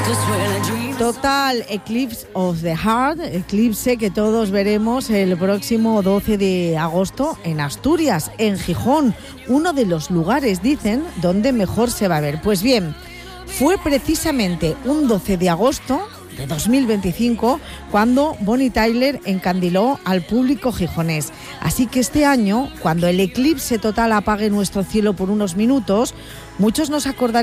Total Eclipse of the Heart, eclipse que todos veremos el próximo 12 de agosto en Asturias, en Gijón, uno de los lugares, dicen, donde mejor se va a ver. Pues bien, fue precisamente un 12 de agosto de 2025 cuando Bonnie Tyler encandiló al público gijonés. Así que este año, cuando el eclipse total apague nuestro cielo por unos minutos, muchos nos acordaremos